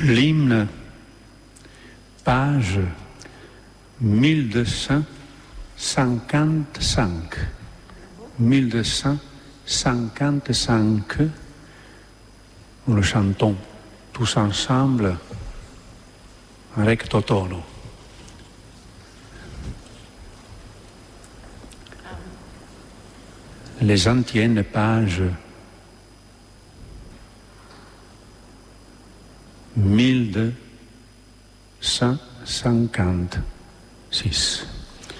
L'hymne, page 1255. 1255. Nous le chantons tous ensemble, recto tono. Les anciennes pages 1256.